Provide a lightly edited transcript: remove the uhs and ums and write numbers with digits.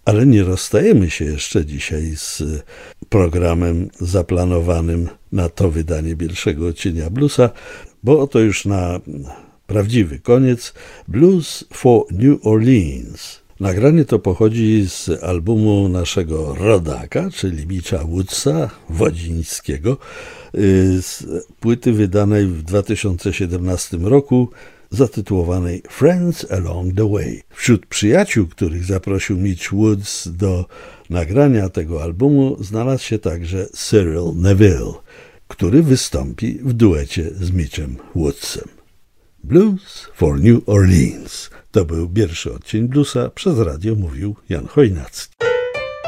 Ale nie rozstajemy się jeszcze dzisiaj z programem zaplanowanym na to wydanie pierwszego odcienia bluesa, bo oto już na prawdziwy koniec Blues for New Orleans. Nagranie to pochodzi z albumu naszego rodaka, czyli Mitcha Woodsa, wodzińskiego, z płyty wydanej w 2017 roku, zatytułowanej Friends Along the Way. Wśród przyjaciół, których zaprosił Mitch Woods do nagrania tego albumu, znalazł się także Cyril Neville, który wystąpi w duecie z Mitchem Woodsem. Blues for New Orleans. To był pierwszy odcień bluesa. Przez radio mówił Jan Chojnacki.